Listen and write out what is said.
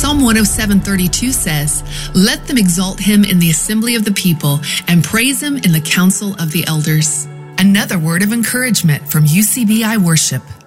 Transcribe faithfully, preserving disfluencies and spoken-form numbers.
Psalm one oh seven thirty-two says, "Let them exalt him in the assembly of the people and praise him in the council of the elders." Another word of encouragement from U C B I Worship.